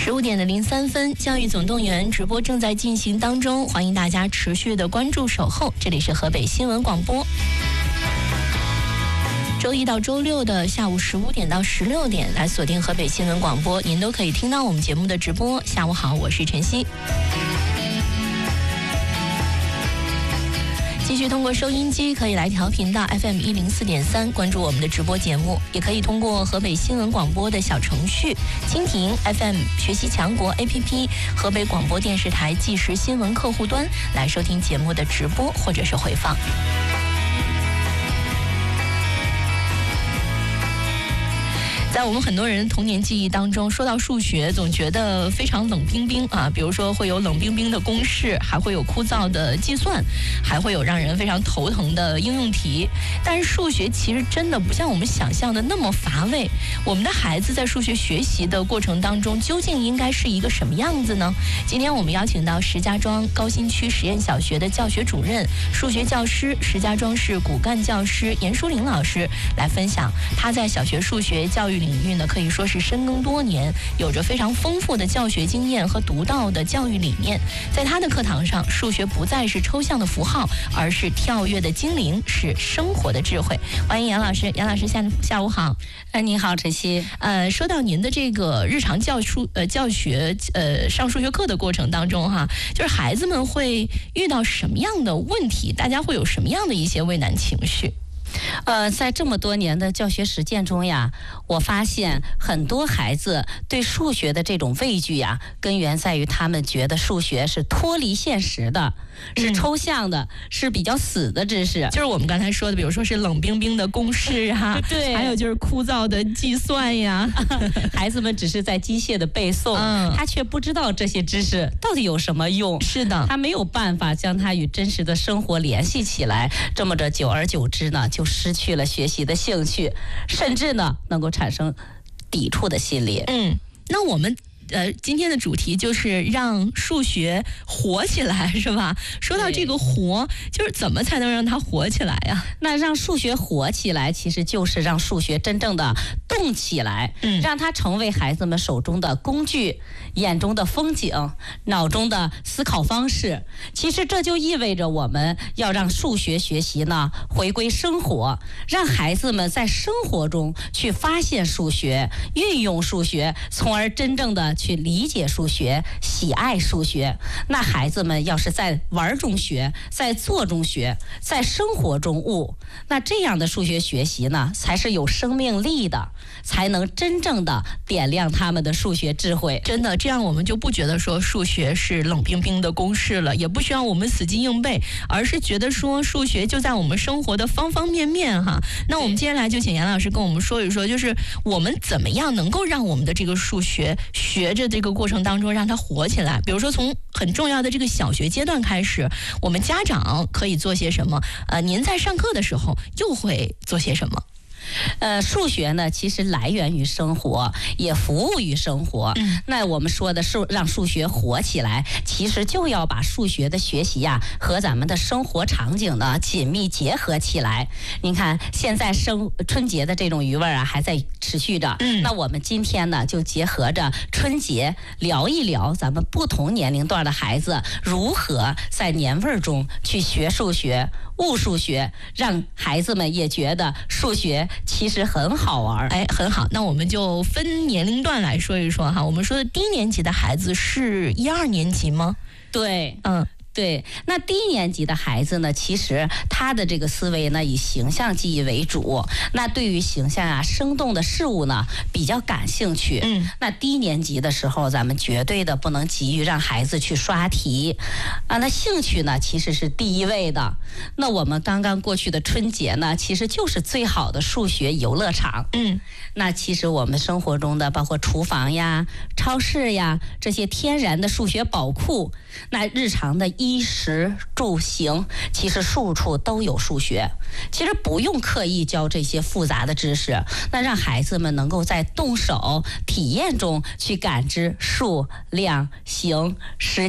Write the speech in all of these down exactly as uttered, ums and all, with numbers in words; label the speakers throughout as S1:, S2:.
S1: 十五点的零三分，教育总动员直播正在进行当中，欢迎大家持续的关注守候，这里是河北新闻广播。周一到周六的下午十五点到十六点来锁定河北新闻广播，您都可以听到我们节目的直播。下午好，我是晨曦。继续通过收音机可以来调频到 F M 一零四点三，关注我们的直播节目，也可以通过河北新闻广播的小程序、蜻蜓 F M、学习强国 A P P、河北广播电视台即时新闻客户端来收听节目的直播或者是回放。在我们很多人童年记忆当中，说到数学总觉得非常冷冰冰啊，比如说会有冷冰冰的公式，还会有枯燥的计算，还会有让人非常头疼的应用题。但是数学其实真的不像我们想象的那么乏味。我们的孩子在数学学习的过程当中，究竟应该是一个什么样子呢？今天我们邀请到石家庄高新区实验小学的教学主任、数学教师、石家庄市骨干教师严淑玲老师来分享他在小学数学教育领域呢，可以说是深耕多年，有着非常丰富的教学经验和独到的教育理念。在他的课堂上，数学不再是抽象的符号，而是跳跃的精灵，是生活的智慧。欢迎杨老师，杨老师下下午好。
S2: 哎，你好，晨曦。
S1: 呃，说到您的这个日常教数呃教学呃上数学课的过程当中哈，就是孩子们会遇到什么样的问题？大家会有什么样的一些畏难情绪？
S2: 呃，在这么多年的教学实践中呀，我发现很多孩子对数学的这种畏惧呀，根源在于他们觉得数学是脱离现实的，是抽象的，嗯、是比较死的知识。
S1: 就是我们刚才说的，比如说是冷冰冰的公式啊，
S2: 对，
S1: 还有就是枯燥的计算呀。
S2: 孩子们只是在机械的背诵，嗯、他却不知道这些知识到底有什么用。
S1: 是的，
S2: 他没有办法将它与真实的生活联系起来。这么着，久而久之呢，就失去了学习的兴趣，甚至呢能够产生抵触的心理。
S1: 嗯，那我们呃今天的主题就是让数学活起来，是吧？说到这个活，就是怎么才能让它活起来呀？
S2: 那让数学活起来，其实就是让数学真正的动起来，嗯，让它成为孩子们手中的工具、眼中的风景、脑中的思考方式。其实这就意味着我们要让数学学习呢回归生活，让孩子们在生活中去发现数学、运用数学，从而真正的去理解数学、喜爱数学。那孩子们要是在玩中学，在做中学，在生活中悟，那这样的数学学习呢，才是有生命力的，才能真正的点亮他们的数学智慧。
S1: 真的，这样我们就不觉得说数学是冷冰冰的公式了，也不需要我们死记硬背，而是觉得说数学就在我们生活的方方面面哈。那我们接下来就请杨老师跟我们说一说，就是我们怎么样能够让我们的这个数学学着这个过程当中让它活起来。比如说从很重要的这个小学阶段开始，我们家长可以做些什么？呃，您在上课的时候又会做些什么？
S2: 呃，数学呢，其实来源于生活，也服务于生活。嗯、那我们说的是让数学活起来，其实就要把数学的学习呀和咱们的生活场景呢紧密结合起来。您看，现在生春节的这种余味啊还在持续着。嗯、那我们今天呢就结合着春节聊一聊咱们不同年龄段的孩子如何在年味中去学数学、悟数学，让孩子们也觉得数学其实很好玩。
S1: 哎，很好，那我们就分年龄段来说一说哈。我们说的低年级的孩子是一二年级吗？
S2: 对，嗯。对，那低年级的孩子呢，其实他的这个思维呢以形象记忆为主，那对于形象啊生动的事物呢比较感兴趣。嗯，那低年级的时候，咱们绝对的不能急于让孩子去刷题啊，那兴趣呢其实是第一位的。那我们刚刚过去的春节呢，其实就是最好的数学游乐场。嗯，那其实我们生活中的包括厨房呀、超市呀这些天然的数学宝库，那日常的衣食住行，其实处处都有数学。其实不用刻意教这些复杂的知识，那让孩子们能够在动手体验中去感知数量、形、时间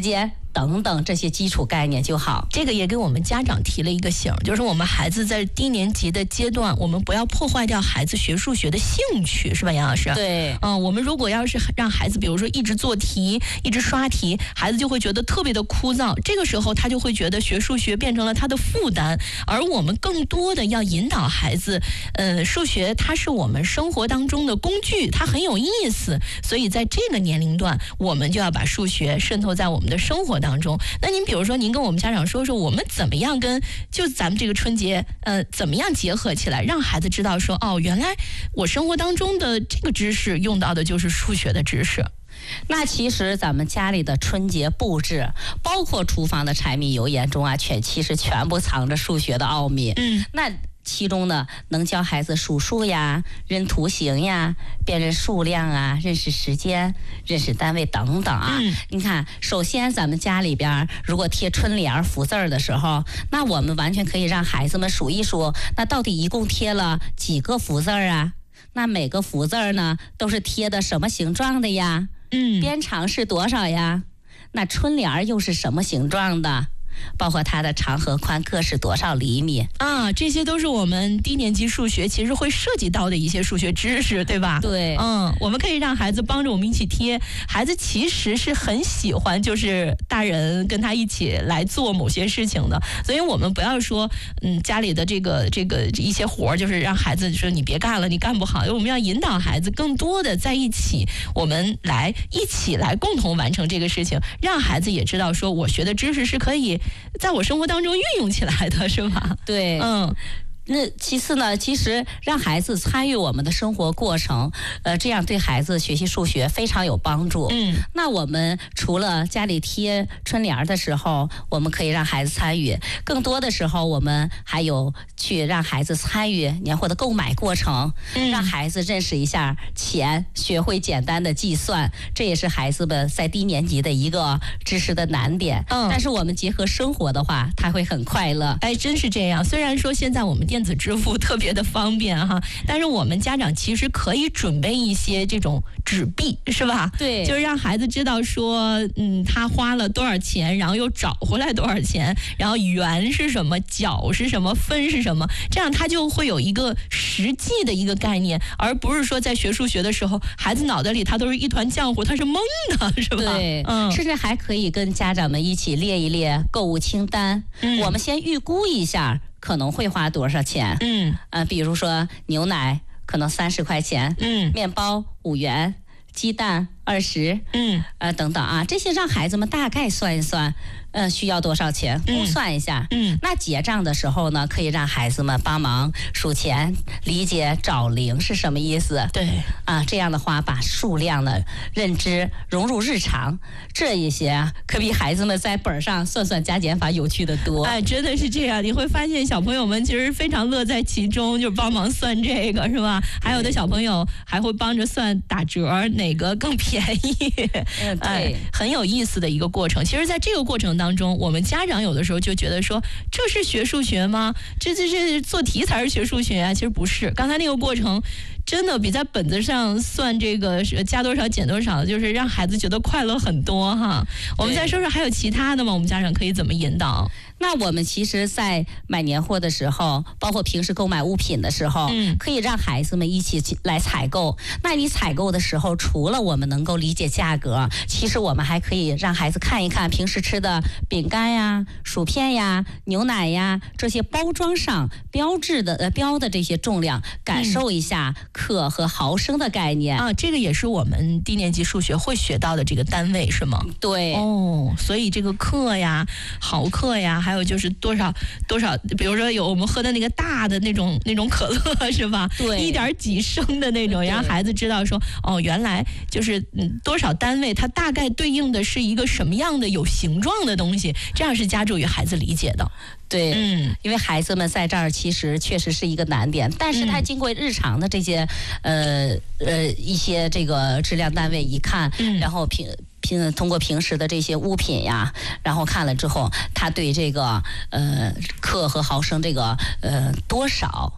S2: 等等这些基础概念就好。
S1: 这个也给我们家长提了一个醒，就是我们孩子在低年级的阶段，我们不要破坏掉孩子学数学的兴趣，是吧，杨老师？
S2: 对，
S1: 嗯、呃，我们如果要是让孩子，比如说一直做题，一直刷题，孩子就会觉得特别的枯燥，这个时候他就会觉得学数学变成了他的负担，而我们更多的要引导孩子，呃，数学它是我们生活当中的工具，它很有意思，所以在这个年龄段，我们就要把数学渗透在我们的生活当中。那您比如说，您跟我们家长说说，我们怎么样跟就咱们这个春节，呃，怎么样结合起来，让孩子知道说，哦，原来我生活当中的这个知识用到的就是数学的知识。
S2: 那其实咱们家里的春节布置，包括厨房的柴米油盐中啊，全其实全部藏着数学的奥秘。
S1: 嗯，
S2: 那其中呢，能教孩子数数呀、认图形呀、辨认数量啊、认识时间、认识单位等等啊。
S1: 嗯，
S2: 你看，首先咱们家里边如果贴春联福字儿的时候，那我们完全可以让孩子们数一数，那到底一共贴了几个福字儿啊？那每个福字儿呢，都是贴的什么形状的呀？
S1: 嗯，
S2: 边长是多少呀？那春联又是什么形状的？包括它的长和宽各是多少厘米
S1: 啊？这些都是我们低年级数学其实会涉及到的一些数学知识，对吧？
S2: 对，
S1: 嗯，我们可以让孩子帮着我们一起贴。孩子其实是很喜欢，就是大人跟他一起来做某些事情的。所以我们不要说，嗯，家里的这个这个一些活儿，就是让孩子说你别干了，你干不好。我们要引导孩子更多的在一起，我们来一起来共同完成这个事情，让孩子也知道说我学的知识是可以在我生活当中运用起来的，是吧？
S2: 对，
S1: 嗯。
S2: 那其次呢，其实让孩子参与我们的生活过程，呃，这样对孩子学习数学非常有帮助。
S1: 嗯，
S2: 那我们除了家里贴春联的时候，我们可以让孩子参与，更多的时候我们还有去让孩子参与年货的购买过程，
S1: 嗯、
S2: 让孩子认识一下钱，学会简单的计算，这也是孩子们在低年级的一个知识的难点。
S1: 嗯，
S2: 但是我们结合生活的话，他会很快乐。
S1: 哎，真是这样。虽然说现在我们电子支付特别的方便哈，但是我们家长其实可以准备一些这种纸币，是吧？
S2: 对，
S1: 就是让孩子知道说，嗯，他花了多少钱，然后又找回来多少钱，然后圆是什么，角是什么，分是什么，这样他就会有一个实际的一个概念，而不是说在学数学的时候，孩子脑袋里他都是一团浆糊，他是懵的，是吧？
S2: 对，
S1: 嗯，
S2: 甚至还可以跟家长们一起列一列购物清单，
S1: 嗯、
S2: 我们先预估一下可能会花多少钱。
S1: 嗯，
S2: 呃，比如说牛奶可能三十块钱，
S1: 嗯，
S2: 面包五元，鸡蛋二十，
S1: 嗯，
S2: 呃等等啊，这些让孩子们大概算一算，呃需要多少钱，估算一下。
S1: 嗯，
S2: 那结账的时候呢，可以让孩子们帮忙数钱，理解找零是什么意思。
S1: 对，
S2: 啊，这样的话把数量的认知融入日常，这一些可比孩子们在本上算算加减法有趣的多。
S1: 哎，真的是这样，你会发现小朋友们其实非常乐在其中，就帮忙算这个，是吧？还有的小朋友还会帮着算打折，哪个更便宜。
S2: 嗯，对、
S1: 哎，很有意思的一个过程。其实在这个过程当中，我们家长有的时候就觉得说，这是学数学吗？这这这做题才是学数学啊？其实不是，刚才那个过程真的比在本子上算这个加多少减多少，就是让孩子觉得快乐很多哈。我们再说说还有其他的吗？我们家长可以怎么引导？
S2: 那我们其实在买年货的时候，包括平时购买物品的时候，
S1: 嗯，
S2: 可以让孩子们一起来采购。那你采购的时候，除了我们能够理解价格，其实我们还可以让孩子看一看平时吃的饼干呀、薯片呀、牛奶呀这些包装上标志的呃标的这些重量，感受一下克和毫升的概念、
S1: 嗯、啊。这个也是我们低年级数学会学到的这个单位是吗？
S2: 对。
S1: 哦，所以这个克呀、毫克呀。还有就是多少多少，比如说有我们喝的那个大的那种那种可乐是吧？
S2: 对，
S1: 一点几升的那种，让孩子知道说，哦，原来就是嗯多少单位，它大概对应的是一个什么样的有形状的东西，这样是加助于孩子理解的。
S2: 对，
S1: 嗯，
S2: 因为孩子们在这儿其实确实是一个难点，但是他经过日常的这些、嗯、呃呃一些这个质量单位一看，
S1: 嗯、
S2: 然后平。平通过平时的这些物品呀，然后看了之后，他对这个呃克和毫升这个呃多少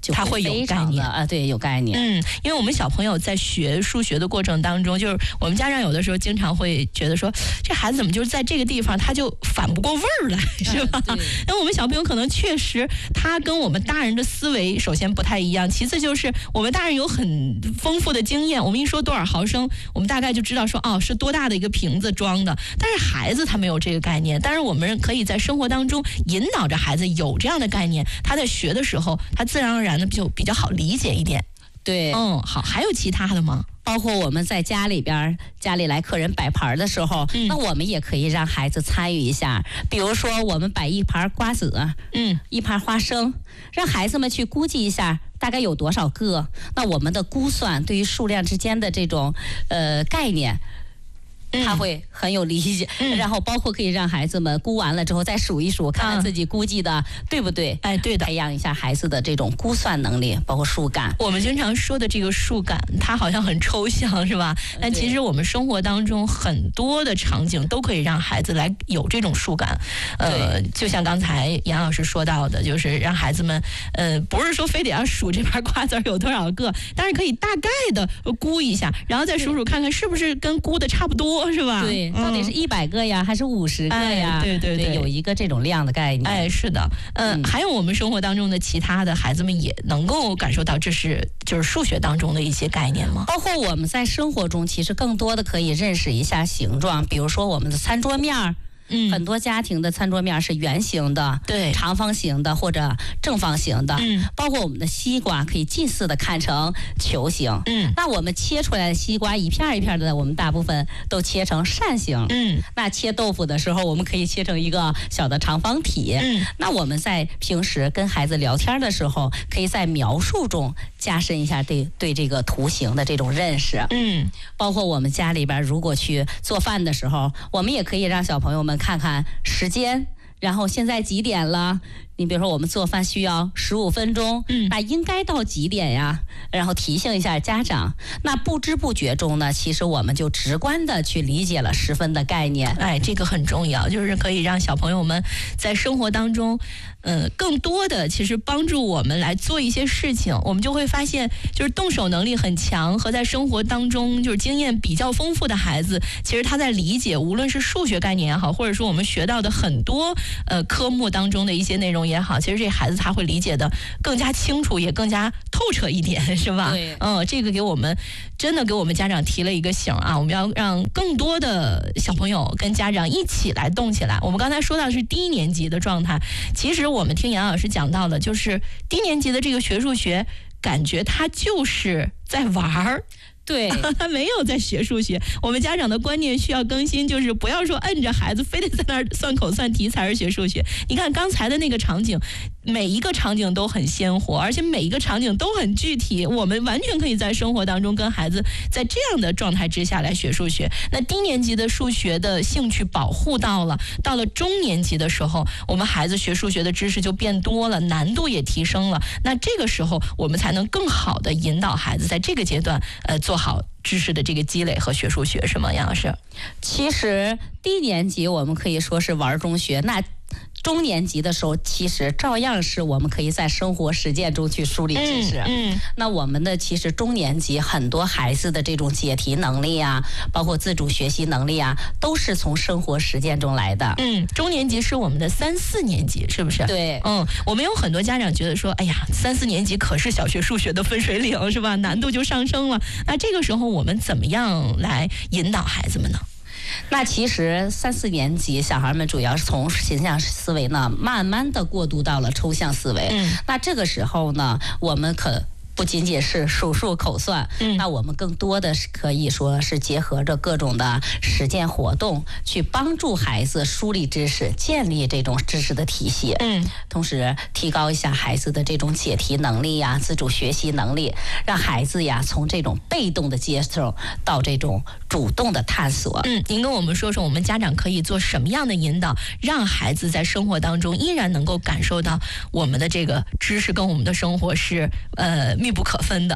S2: 就
S1: 他会有概念
S2: 啊，对，有概念。
S1: 嗯，因为我们小朋友在学数学的过程当中，就是我们家长有的时候经常会觉得说，这孩子怎么就是在这个地方他就反不过味儿来，是吧？因为我们小朋友可能确实他跟我们大人的思维首先不太一样，其次就是我们大人有很丰富的经验，我们一说多少毫升，我们大概就知道说哦是多大的一个瓶子装的，但是孩子他没有这个概念，但是我们可以在生活当中引导着孩子有这样的概念，他在学的时候他自然而然的就比较好理解一点。
S2: 对，
S1: 嗯，好，还有其他的吗？
S2: 包括我们在家里边，家里来客人摆盘的时候，嗯、那我们也可以让孩子参与一下。比如说，我们摆一盘瓜子，嗯，一盘花生，让孩子们去估计一下大概有多少个。那我们的估算对于数量之间的这种呃概念。他会很有理解、嗯，然后包括可以让孩子们估完了之后再数一数，看看自己估计的、嗯、对不对？
S1: 哎，对的，
S2: 培养一下孩子的这种估算能力，包括数感。
S1: 我们经常说的这个数感，它好像很抽象，是吧？但其实我们生活当中很多的场景都可以让孩子来有这种数感。呃，就像刚才杨老师说到的，就是让孩子们，呃，不是说非得要数这盘瓜子有多少个，但是可以大概的估一下，然后再数数看看是不是跟估的差不多。是吧？
S2: 对，到底是一百个呀，嗯、还是五十个呀？
S1: 哎、对对 对,
S2: 对，有一个这种量的概念。
S1: 哎，是的，呃、嗯，还有我们生活当中的其他的孩子们也能够感受到，这是就是数学当中的一些概念吗？
S2: 包括我们在生活中，其实更多的可以认识一下形状，比如说我们的餐桌面儿。嗯，很多家庭的餐桌面是圆形的，
S1: 对，
S2: 长方形的或者正方形的，嗯，包括我们的西瓜可以近似的看成球形，嗯，那我们切出来的西瓜一片一片的，我们大部分都切成扇形，嗯，那切豆腐的时候，我们可以切成一个小的长方体，嗯，那我们在平时跟孩子聊天的时候，可以在描述中加深一下对对这个图形的这种认识，嗯，包括我们家里边如果去做饭的时候，我们也可以让小朋友们看看时间，然后现在几点了？你比如说我们做饭需要十五分钟，嗯，那应该到几点呀？然后提醒一下家长。那不知不觉中呢，其实我们就直观的去理解了十分的概念。
S1: 哎，这个很重要，就是可以让小朋友们在生活当中，呃，更多的其实帮助我们来做一些事情。我们就会发现，就是动手能力很强和在生活当中就是经验比较丰富的孩子，其实他在理解无论是数学概念也好，或者说我们学到的很多呃科目当中的一些内容也好，其实这孩子他会理解的更加清楚，也更加透彻一点，是吧？
S2: 对，
S1: 嗯，这个给我们真的给我们家长提了一个醒啊，我们要让更多的小朋友跟家长一起来动起来。我们刚才说到是低年级的状态，其实我们听杨老师讲到的，就是低年级的这个学数学，感觉他就是在玩儿。
S2: 对，
S1: 他没有在学数学。我们家长的观念需要更新，就是不要说摁着孩子非得在那儿算口算题才是学数学。你看刚才的那个场景，每一个场景都很鲜活，而且每一个场景都很具体，我们完全可以在生活当中跟孩子在这样的状态之下来学数学。那低年级的数学的兴趣保护到了，到了中年级的时候，我们孩子学数学的知识就变多了，难度也提升了。那这个时候我们才能更好的引导孩子在这个阶段呃做好知识的这个积累和学数学，是吗，杨老师？
S2: 其实低年级我们可以说是玩中学，那中年级的时候，其实照样是我们可以在生活实践中去梳理知识。嗯，嗯那我们的其实中年级很多孩子的这种解题能力啊，包括自主学习能力啊，都是从生活实践中来的。
S1: 嗯，中年级是我们的三四年级，是不是？
S2: 对，
S1: 嗯，我们有很多家长觉得说，哎呀，三四年级可是小学数学的分水岭，是吧？难度就上升了。那这个时候我们怎么样来引导孩子们呢？
S2: 那其实三四年级小孩们主要是从形象思维呢，慢慢的过渡到了抽象思维。嗯，那这个时候呢，我们可不仅仅是数数口算，嗯，那我们更多的是可以说是结合着各种的实践活动，去帮助孩子梳理知识，建立这种知识的体系，嗯，同时提高一下孩子的这种解题能力呀、自主学习能力，让孩子呀从这种被动的接受到这种主动的探索。
S1: 嗯，您跟我们说说，我们家长可以做什么样的引导，让孩子在生活当中依然能够感受到我们的这个知识跟我们的生活是呃密不可分的。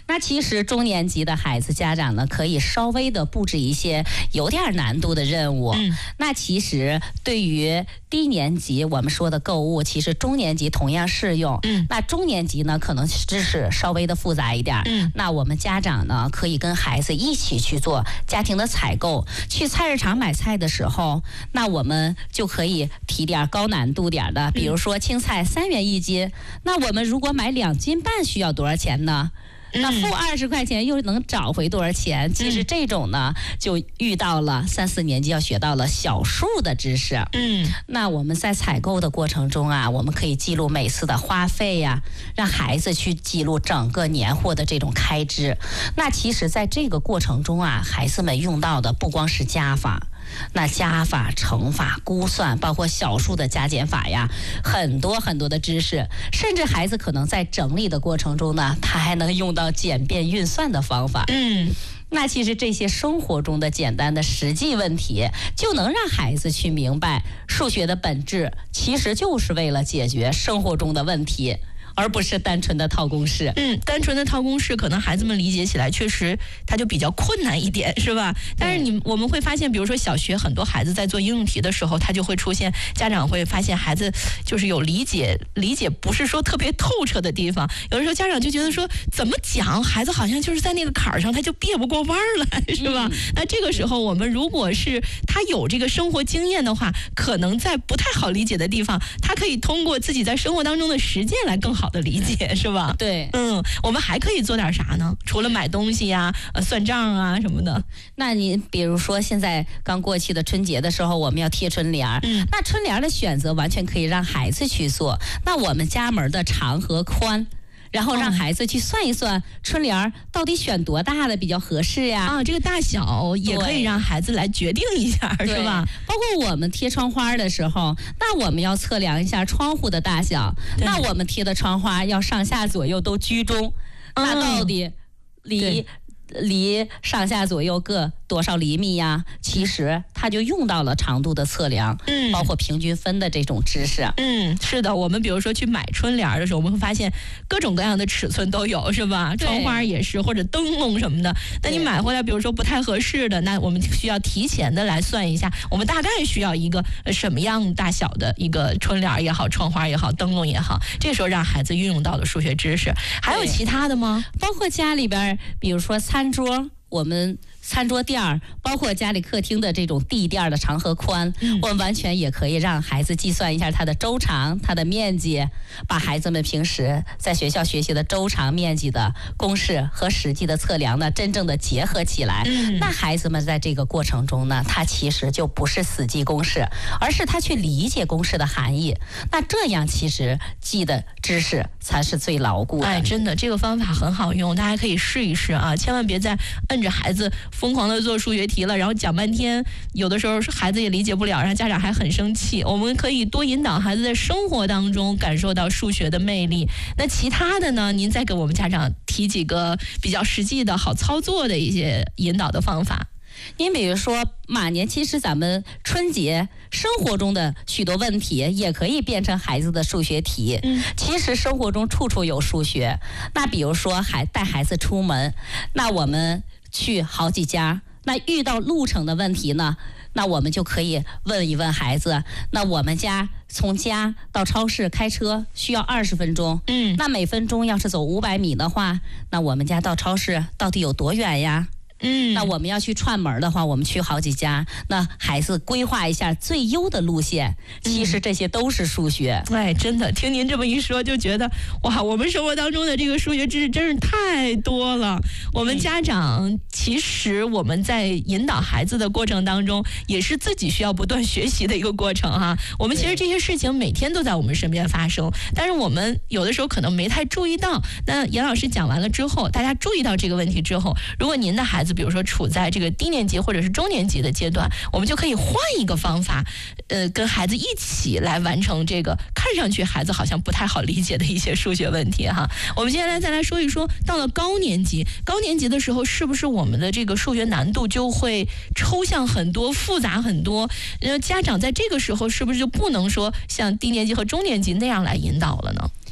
S2: 那其实中年级的孩子家长呢，可以稍微的布置一些有点难度的任务。
S1: 嗯，
S2: 那其实对于低年级我们说的购物，其实中年级同样适用。
S1: 嗯，
S2: 那中年级呢，可能知识稍微的复杂一点。
S1: 嗯，
S2: 那我们家长呢，可以跟孩子一起去做家庭的采购。去菜市场买菜的时候，那我们就可以提点高难度点的，比如说青菜三元一斤，那我们如果买两斤半需要多少钱呢？那付二十块钱又能找回多少钱？其实这种呢，就遇到了三四年级要学到了小数的知识。
S1: 嗯，
S2: 那我们在采购的过程中啊，我们可以记录每次的花费呀、啊，让孩子去记录整个年货的这种开支。那其实，在这个过程中啊，孩子们用到的不光是加法。那加法、乘法、估算，包括小数的加减法呀，很多很多的知识，甚至孩子可能在整理的过程中呢，他还能用到简便运算的方法。
S1: 嗯，
S2: 那其实这些生活中的简单的实际问题，就能让孩子去明白，数学的本质其实就是为了解决生活中的问题。而不是单纯的套公式。
S1: 嗯，单纯的套公式，可能孩子们理解起来确实它就比较困难一点，是吧？但是你我们会发现，比如说小学很多孩子在做应用题的时候，他就会出现家长会发现孩子就是有理解理解不是说特别透彻的地方。有的时候家长就觉得说，怎么讲孩子好像就是在那个坎儿上，他就别不过弯来，是吧？嗯、那这个时候我们如果是他有这个生活经验的话，可能在不太好理解的地方，他可以通过自己在生活当中的实践来更好。好的理解是吧？
S2: 对，
S1: 嗯，我们还可以做点啥呢？除了买东西呀、呃、算账啊什么的。
S2: 那你比如说，现在刚过去的春节的时候，我们要贴春联儿，
S1: 嗯，
S2: 那春联的选择完全可以让孩子去做。那我们家门的长和宽。然后让孩子去算一算春联到底选多大的比较合适呀？
S1: 啊，这个大小也可以让孩子来决定一下，是吧？
S2: 包括我们贴窗花的时候，那我们要测量一下窗户的大小，那我们贴的窗花要上下左右都居中，嗯、那到底离离上下左右各多少厘米呀？其实它就用到了长度的测量，
S1: 嗯，
S2: 包括平均分的这种知识。
S1: 嗯，是的，我们比如说去买春联的时候，我们会发现各种各样的尺寸都有，是吧？窗花也是，或者灯笼什么的。那你买回来，比如说不太合适的，那我们需要提前的来算一下，我们大概需要一个什么样大小的一个春联也好，窗花也好，灯笼也好。这时候让孩子运用到了数学知识。还有其他的吗？
S2: 包括家里边，比如说餐桌，我们餐桌垫儿，包括家里客厅的这种地垫的长和宽，嗯、我们完全也可以让孩子计算一下它的周长、它的面积，把孩子们平时在学校学习的周长、面积的公式和实际的测量呢，真正的结合起来。
S1: 嗯、
S2: 那孩子们在这个过程中呢，他其实就不是死记公式，而是他去理解公式的含义。那这样其实记的知识才是最牢固的。
S1: 哎，真的，这个方法很好用，大家可以试一试啊！千万别再摁着孩子疯狂的做数学题了，然后讲半天，有的时候孩子也理解不了，然后家长还很生气。我们可以多引导孩子在生活当中感受到数学的魅力。那其他的呢？您再给我们家长提几个比较实际的好操作的一些引导的方法。
S2: 您比如说马年，其实咱们春节生活中的许多问题也可以变成孩子的数学题。
S1: 嗯，
S2: 其实生活中处处有数学。那比如说孩带孩子出门，那我们去好几家，那遇到路程的问题呢，那我们就可以问一问孩子，那我们家从家到超市开车需要二十分钟，
S1: 嗯，
S2: 那每分钟要是走五百米的话，那我们家到超市到底有多远呀？
S1: 嗯，
S2: 那我们要去串门的话，我们去好几家，那孩子规划一下最优的路线，其实这些都是数学。
S1: 嗯、哎，真的，听您这么一说，就觉得哇，我们生活当中的这个数学知识真是太多了。我们家长其实我们在引导孩子的过程当中，也是自己需要不断学习的一个过程哈。我们其实这些事情每天都在我们身边发生，但是我们有的时候可能没太注意到。那严老师讲完了之后，大家注意到这个问题之后，如果您的孩子比如说处在这个低年级或者是中年级的阶段，我们就可以换一个方法，呃，跟孩子一起来完成这个看上去孩子好像不太好理解的一些数学问题哈。我们接下来再来说一说，到了高年级，高年级的时候，是不是我们的这个数学难度就会抽象很多、复杂很多？呃，家长在这个时候是不是就不能说像低年级和中年级那样来引导了呢？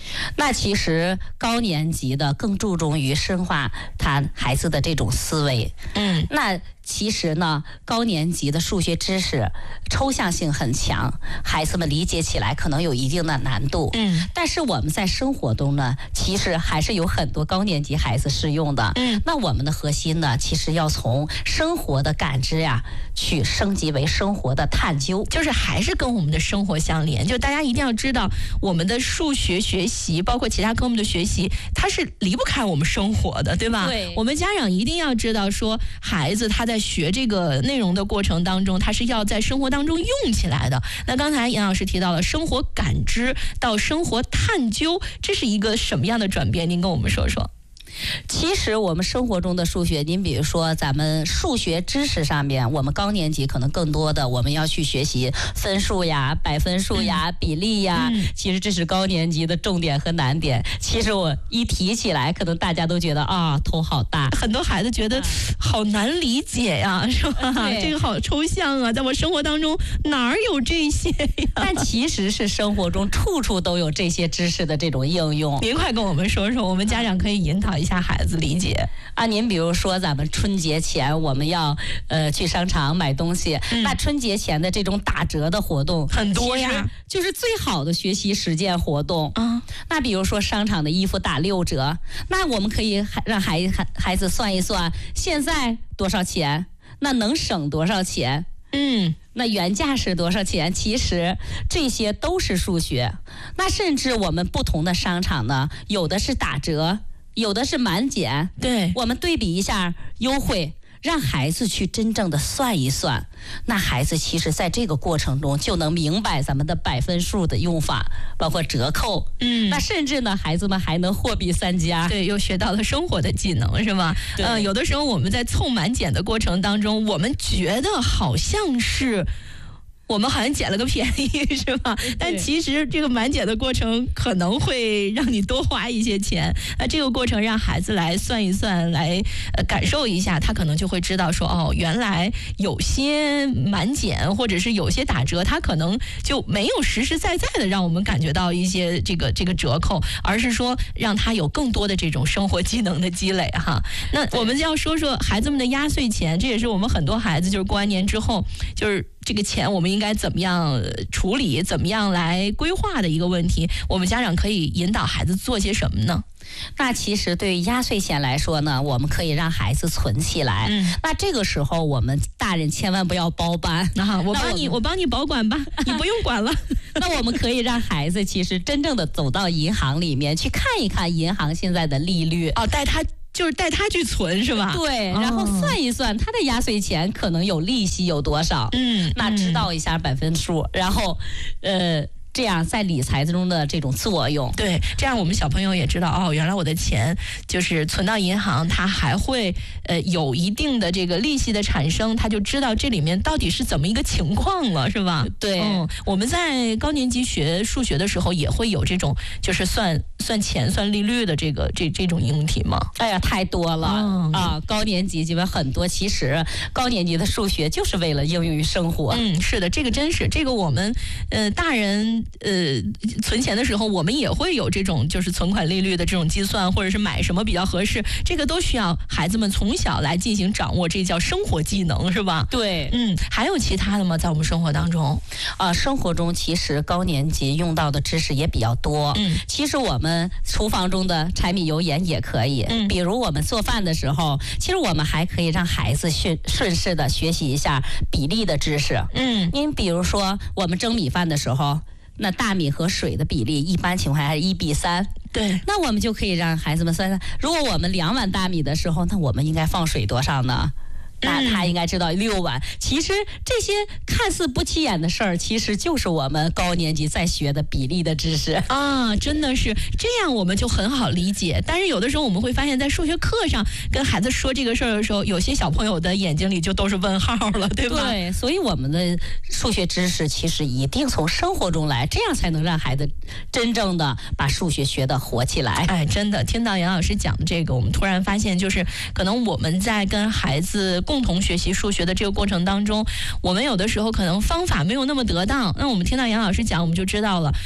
S2: 那其实高年级的更注重于深化他孩子的这种思维。
S1: 嗯，
S2: 那其实呢，高年级的数学知识抽象性很强，孩子们理解起来可能有一定的难度。
S1: 嗯，
S2: 但是我们在生活中呢，其实还是有很多高年级孩子适用的。
S1: 嗯，
S2: 那我们的核心呢，其实要从生活的感知呀，去升级为生活的探究，
S1: 就是还是跟我们的生活相连。就大家一定要知道，我们的数学学习，包括其他科目的学习，它是离不开我们生活的，对吧？
S2: 对。
S1: 我们家长一定要知道说，孩子他在学这个内容的过程当中，他是要在生活当中用起来的。那刚才杨老师提到了生活感知到生活探究，这是一个什么样的转变？您跟我们说说。
S2: 其实我们生活中的数学，您比如说咱们数学知识上面，我们高年级可能更多的我们要去学习分数呀、百分数呀、嗯、比例呀、嗯，其实这是高年级的重点和难点。其实我一提起来，可能大家都觉得啊头好大，
S1: 很多孩子觉得好难理解呀，是吧？这个好抽象啊，在我生活当中哪儿有这些呀？
S2: 但其实是生活中处处都有这些知识的这种应用。
S1: 您快跟我们说说，我们家长可以引导一下孩子理解
S2: 啊。您比如说咱们春节前我们要呃去商场买东西、嗯、那春节前的这种打折的活动
S1: 很多呀，
S2: 就是最好的学习实践活动啊、嗯。那比如说商场的衣服打六折，那我们可以让孩孩孩子算一算现在多少钱，那能省多少钱，
S1: 嗯，
S2: 那原价是多少钱？其实这些都是数学。那甚至我们不同的商场呢，有的是打折，有的是满减，
S1: 对，
S2: 我们对比一下优惠，让孩子去真正的算一算，那孩子其实在这个过程中就能明白咱们的百分数的用法，包括折扣，
S1: 嗯，
S2: 那甚至呢，孩子们还能货比三家，
S1: 对，又学到了生活的技能，是吧？呃，有的时候我们在凑满减的过程当中，我们觉得好像是。我们好像捡了个便宜，是吧？但其实这个满减的过程可能会让你多花一些钱。那这个过程让孩子来算一算，来呃感受一下，他可能就会知道说，哦，原来有些满减或者是有些打折，他可能就没有实实在在的让我们感觉到一些这个这个折扣，而是说让他有更多的这种生活技能的积累哈。那我们就要说说孩子们的压岁钱，这也是我们很多孩子就是过完年之后就是。这个钱我们应该怎么样处理，怎么样来规划的一个问题，我们家长可以引导孩子做些什么呢？
S2: 那其实对于压岁钱来说呢，我们可以让孩子存起来。嗯，那这个时候我们大人千万不要包办
S1: 啊！我帮你，我帮你保管吧，你不用管了。
S2: 那我们可以让孩子其实真正的走到银行里面去看一看银行现在的利率
S1: 哦，带他。就是带他去存是吧？
S2: 对，然后算一算他的压岁钱可能有利息有多少，
S1: 嗯，
S2: 那知道一下百分数，然后，呃。这样在理财中的这种作用，
S1: 对，这样我们小朋友也知道哦，原来我的钱就是存到银行，它还会呃有一定的这个利息的产生，他就知道这里面到底是怎么一个情况了，是吧？
S2: 对，
S1: 嗯，我们在高年级学数学的时候也会有这种就是算算钱、算利率的这个这这种应用题吗？
S2: 哎呀，太多了、嗯、啊！高年级基本很多，其实高年级的数学就是为了应用于生活。
S1: 嗯，是的，这个真是这个我们呃大人。呃，存钱的时候，我们也会有这种就是存款利率的这种计算，或者是买什么比较合适，这个都需要孩子们从小来进行掌握，这叫生活技能，是吧？
S2: 对，
S1: 嗯，还有其他的吗？在我们生活当中，
S2: 啊、呃，生活中其实高年级用到的知识也比较多。嗯，其实我们厨房中的柴米油盐也可以，嗯，比如我们做饭的时候，其实我们还可以让孩子顺顺势的学习一下比例的知识。嗯，您比如说我们蒸米饭的时候。那大米和水的比例一般情况下是一比三，
S1: 对，
S2: 那我们就可以让孩子们算算，如果我们两碗大米的时候，那我们应该放水多少呢？那他应该知道六碗。其实这些看似不起眼的事儿，其实就是我们高年级在学的比例的知识
S1: 啊，真的是这样，我们就很好理解。但是有的时候我们会发现，在数学课上跟孩子说这个事儿的时候，有些小朋友的眼睛里就都是问号了，对吧？
S2: 对，所以我们的数学知识其实一定从生活中来，这样才能让孩子真正的把数学学得活起来。
S1: 哎，真的，听到杨老师讲的这个，我们突然发现，就是可能我们在跟孩子共同学习数学的这个过程当中，我们有的时候可能方法没有那么得当。那我们听到杨老师讲，我们就知道了。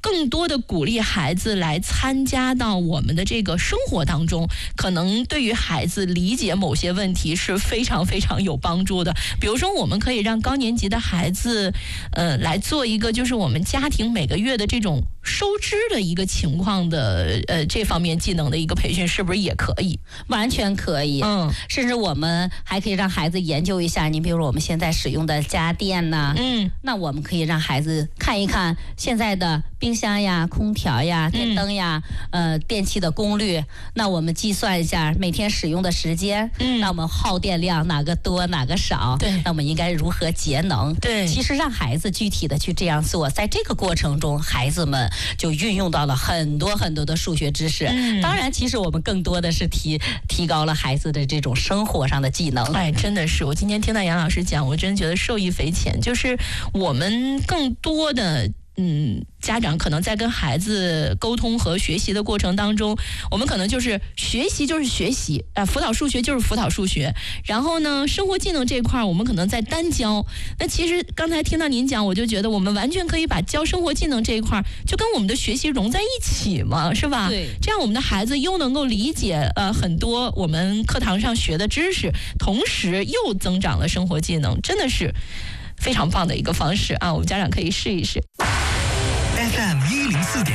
S1: 更多的鼓励孩子来参加到我们的这个生活当中，可能对于孩子理解某些问题是非常非常有帮助的。比如说，我们可以让高年级的孩子，呃，来做一个就是我们家庭每个月的这种收支的一个情况的，呃，这方面技能的一个培训，是不是也可以？
S2: 完全可以。嗯，甚至我们还可以让孩子研究一下，你比如说我们现在使用的家电呐，嗯，那我们可以让孩子看一看现在的冰箱呀、空调呀、电灯呀，嗯、呃，电器的功率，那我们计算一下每天使用的时间，嗯，那我们耗电量哪个多哪个少，
S1: 对，
S2: 那我们应该如何节能？
S1: 对，
S2: 其实让孩子具体的去这样做，在这个过程中，孩子们就运用到了很多很多的数学知识。嗯，当然，其实我们更多的是提提高了孩子的这种生活上的技能。
S1: 哎，真的是，我今天听到杨老师讲，我真觉得受益匪浅。就是我们更多的。嗯，家长可能在跟孩子沟通和学习的过程当中，我们可能就是学习就是学习啊，辅导数学就是辅导数学，然后呢，生活技能这一块我们可能在单教。那其实刚才听到您讲，我就觉得我们完全可以把教生活技能这一块就跟我们的学习融在一起嘛，是吧？
S2: 对，
S1: 这样我们的孩子又能够理解呃很多我们课堂上学的知识，同时又增长了生活技能，真的是非常棒的一个方式啊！我们家长可以试一试。F M 一零四点